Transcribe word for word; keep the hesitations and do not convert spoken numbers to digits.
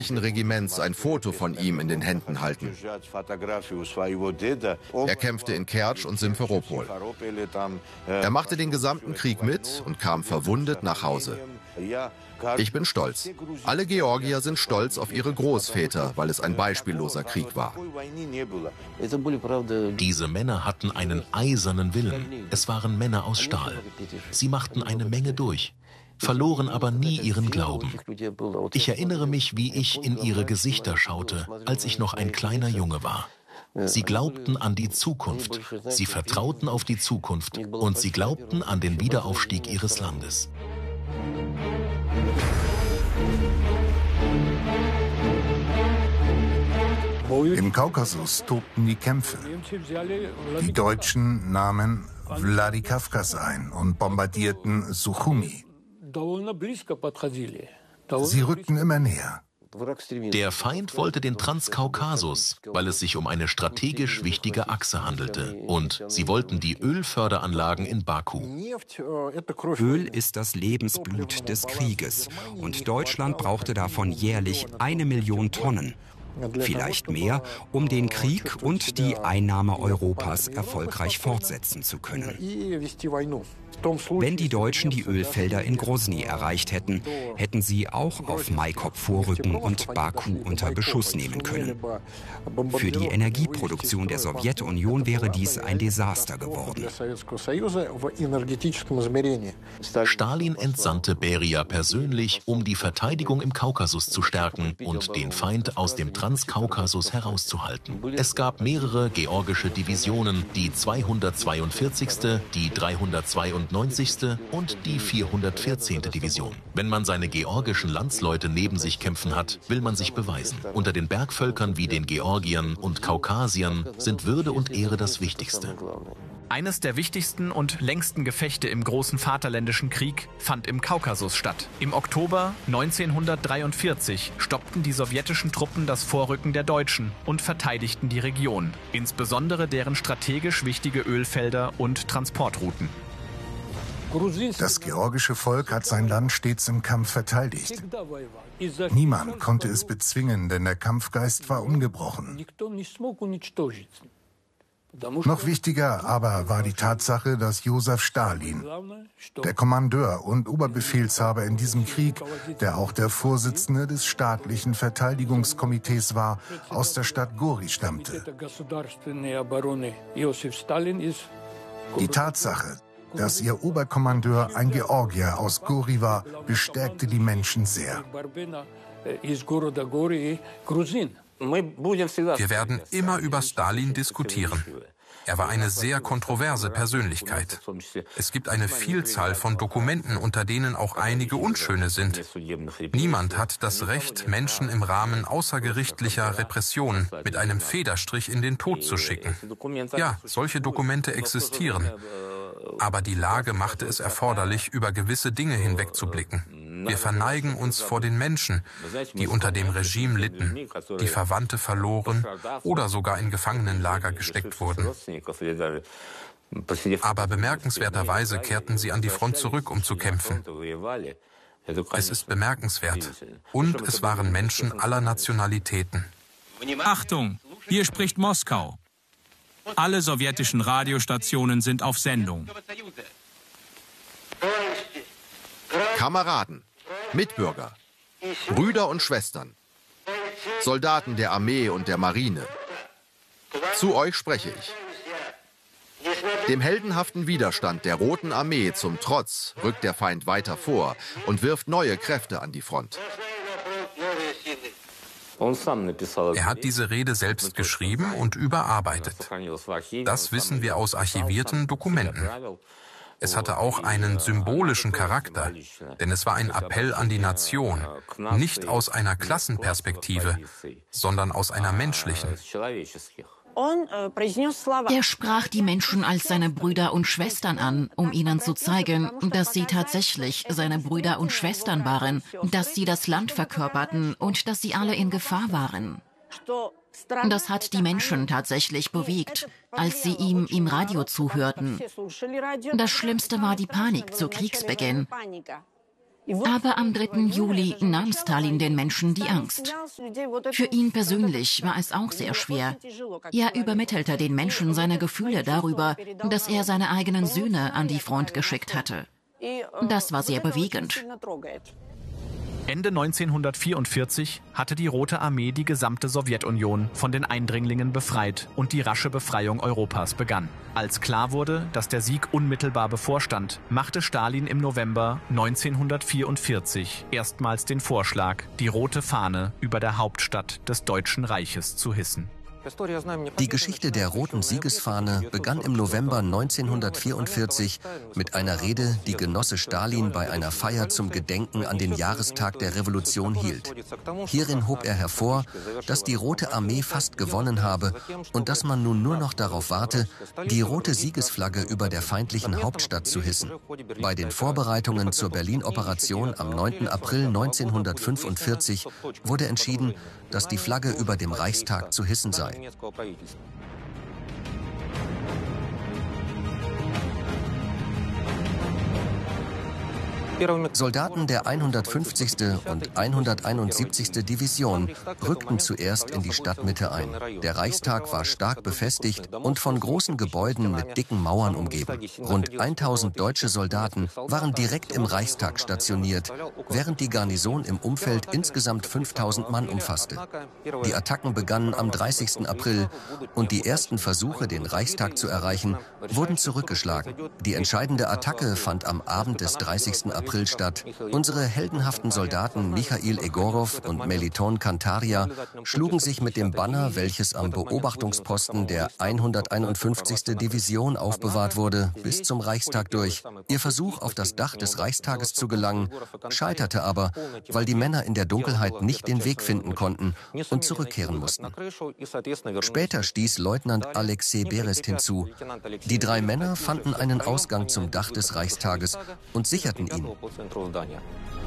Regiments ein Foto von ihm in den Händen halten. Er kämpfte in Kertsch und Simferopol. Er machte den gesamten Krieg mit und kam verwundet nach Hause. Ich bin stolz. Alle Georgier sind stolz auf ihre Großväter, weil es ein beispielloser Krieg war. Diese Männer hatten einen eisernen Willen. Es waren Männer aus Stahl. Sie machten eine Menge durch, verloren aber nie ihren Glauben. Ich erinnere mich, wie ich in ihre Gesichter schaute, als ich noch ein kleiner Junge war. Sie glaubten an die Zukunft, sie vertrauten auf die Zukunft und sie glaubten an den Wiederaufstieg ihres Landes. Im Kaukasus tobten die Kämpfe. Die Deutschen nahmen Wladikawkas ein und bombardierten Suchumi. Sie rückten immer näher. Der Feind wollte den Transkaukasus, weil es sich um eine strategisch wichtige Achse handelte. Und sie wollten die Ölförderanlagen in Baku. Öl ist das Lebensblut des Krieges. Und Deutschland brauchte davon jährlich eine Million Tonnen. Vielleicht mehr, um den Krieg und die Einnahme Europas erfolgreich fortsetzen zu können. Wenn die Deutschen die Ölfelder in Grosny erreicht hätten, hätten sie auch auf Maikop vorrücken und Baku unter Beschuss nehmen können. Für die Energieproduktion der Sowjetunion wäre dies ein Desaster geworden. Stalin entsandte Beria persönlich, um die Verteidigung im Kaukasus zu stärken und den Feind aus dem Transkaukasus herauszuhalten. Es gab mehrere georgische Divisionen, die zweihundertzweiundvierzigste, die dreihundertzweiundneunzigste und die vierhundertvierzehnte Division. Wenn man seine georgischen Landsleute neben sich kämpfen hat, will man sich beweisen. Unter den Bergvölkern wie den Georgiern und Kaukasiern sind Würde und Ehre das Wichtigste. Eines der wichtigsten und längsten Gefechte im Großen Vaterländischen Krieg fand im Kaukasus statt. Im Oktober neunzehnhundertdreiundvierzig stoppten die sowjetischen Truppen das Vorrücken der Deutschen und verteidigten die Region, insbesondere deren strategisch wichtige Ölfelder und Transportrouten. Das georgische Volk hat sein Land stets im Kampf verteidigt. Niemand konnte es bezwingen, denn der Kampfgeist war ungebrochen. Noch wichtiger aber war die Tatsache, dass Josef Stalin, der Kommandeur und Oberbefehlshaber in diesem Krieg, der auch der Vorsitzende des staatlichen Verteidigungskomitees war, aus der Stadt Gori stammte. Die Tatsache, dass ihr Oberkommandeur ein Georgier aus Gori war, bestärkte die Menschen sehr. Wir werden immer über Stalin diskutieren. Er war eine sehr kontroverse Persönlichkeit. Es gibt eine Vielzahl von Dokumenten, unter denen auch einige unschöne sind. Niemand hat das Recht, Menschen im Rahmen außergerichtlicher Repression mit einem Federstrich in den Tod zu schicken. Ja, solche Dokumente existieren. Aber die Lage machte es erforderlich, über gewisse Dinge hinwegzublicken. Wir verneigen uns vor den Menschen, die unter dem Regime litten, die Verwandte verloren oder sogar in Gefangenenlager gesteckt wurden. Aber bemerkenswerterweise kehrten sie an die Front zurück, um zu kämpfen. Es ist bemerkenswert. Und es waren Menschen aller Nationalitäten. Achtung, hier spricht Moskau. Alle sowjetischen Radiostationen sind auf Sendung. Kameraden, Mitbürger, Brüder und Schwestern, Soldaten der Armee und der Marine. Zu euch spreche ich. Dem heldenhaften Widerstand der Roten Armee zum Trotz rückt der Feind weiter vor und wirft neue Kräfte an die Front. Er hat diese Rede selbst geschrieben und überarbeitet. Das wissen wir aus archivierten Dokumenten. Es hatte auch einen symbolischen Charakter, denn es war ein Appell an die Nation, nicht aus einer Klassenperspektive, sondern aus einer menschlichen. Er sprach die Menschen als seine Brüder und Schwestern an, um ihnen zu zeigen, dass sie tatsächlich seine Brüder und Schwestern waren, dass sie das Land verkörperten und dass sie alle in Gefahr waren. Das hat die Menschen tatsächlich bewegt, als sie ihm im Radio zuhörten. Das Schlimmste war die Panik zu Kriegsbeginn. Aber am dritten Juli nahm Stalin den Menschen die Angst. Für ihn persönlich war es auch sehr schwer. Er übermittelte den Menschen seine Gefühle darüber, dass er seine eigenen Söhne an die Front geschickt hatte. Das war sehr bewegend. Ende neunzehnhundertvierundvierzig hatte die Rote Armee die gesamte Sowjetunion von den Eindringlingen befreit und die rasche Befreiung Europas begann. Als klar wurde, dass der Sieg unmittelbar bevorstand, machte Stalin im November neunzehnhundertvierundvierzig erstmals den Vorschlag, die rote Fahne über der Hauptstadt des Deutschen Reiches zu hissen. Die Geschichte der roten Siegesfahne begann im November neunzehnhundertvierundvierzig mit einer Rede, die Genosse Stalin bei einer Feier zum Gedenken an den Jahrestag der Revolution hielt. Hierin hob er hervor, dass die Rote Armee fast gewonnen habe und dass man nun nur noch darauf warte, die rote Siegesflagge über der feindlichen Hauptstadt zu hissen. Bei den Vorbereitungen zur Berlin-Operation am neunten April neunzehnhundertfünfundvierzig wurde entschieden, dass die Flagge über dem Reichstag zu hissen sei. Soldaten der hundertfünfzigsten und hunderteinundsiebzigsten Division rückten zuerst in die Stadtmitte ein. Der Reichstag war stark befestigt und von großen Gebäuden mit dicken Mauern umgeben. Rund tausend deutsche Soldaten waren direkt im Reichstag stationiert, während die Garnison im Umfeld insgesamt fünftausend Mann umfasste. Die Attacken begannen am dreißigsten April und die ersten Versuche, den Reichstag zu erreichen, wurden zurückgeschlagen. Die entscheidende Attacke fand am Abend des dreißigsten April statt. Unsere heldenhaften Soldaten Michail Egorow und Meliton Kantaria schlugen sich mit dem Banner, welches am Beobachtungsposten der hunderteinundfünfzigsten Division aufbewahrt wurde, bis zum Reichstag durch. Ihr Versuch, auf das Dach des Reichstages zu gelangen, scheiterte aber, weil die Männer in der Dunkelheit nicht den Weg finden konnten und zurückkehren mussten. Später stieß Leutnant Alexei Berest hinzu. Die drei Männer fanden einen Ausgang zum Dach des Reichstages und sicherten ihn. по центру здания.